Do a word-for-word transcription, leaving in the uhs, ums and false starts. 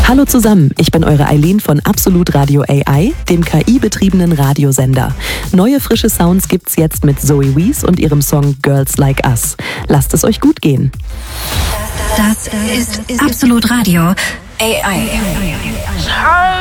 Hallo zusammen, ich bin eure Eileen von Absolut Radio A I, dem K I-betriebenen Radiosender. Neue frische Sounds gibt's jetzt mit Zoe Wees und ihrem Song Girls Like Us. Lasst es euch gut gehen. Das ist Absolut Radio A I.